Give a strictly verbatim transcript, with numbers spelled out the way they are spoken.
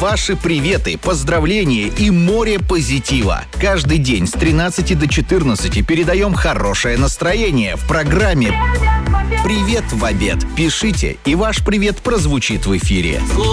ваши приветы, поздравления и море позитива. Каждый день с тринадцати до четырнадцати передаем хорошее настроение в программе «Привет в обед». Пишите, и ваш привет прозвучит в эфире.